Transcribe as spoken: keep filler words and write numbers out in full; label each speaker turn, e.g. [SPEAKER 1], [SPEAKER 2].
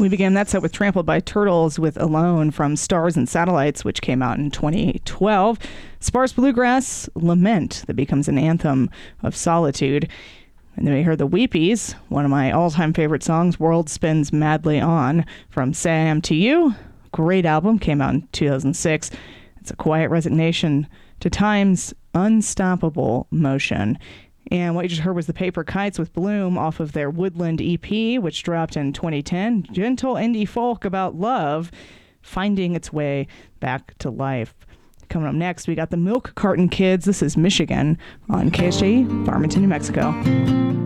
[SPEAKER 1] We began that set with Trampled by Turtles with Alone from Stars and Satellites, which came out in twenty twelve. Sparse Bluegrass, Lament, that becomes an anthem of solitude. And then we heard the Weepies, one of my all-time favorite songs, World Spins Madly On, from Say I Am to You. Great album, came out in two thousand six. It's a quiet resignation to time's unstoppable motion. And what you just heard was the Paper Kites with Bloom off of their Woodland E P, which dropped in twenty ten. Gentle indie folk about love finding its way back to life. Coming up next, we got the Milk Carton Kids. This is Michigan on K S J E, Farmington, New Mexico.